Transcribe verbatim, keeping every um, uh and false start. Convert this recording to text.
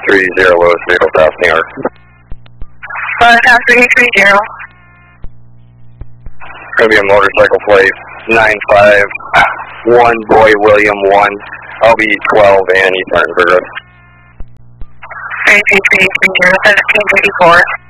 three zero, Louis Vehicle, South New York. Uh, South three three zero. Going to be a motorcycle plate, nine five one, Boy William one, L B twelve, and East Martinsburg Road. three three three three zero, seventeen fifty-four.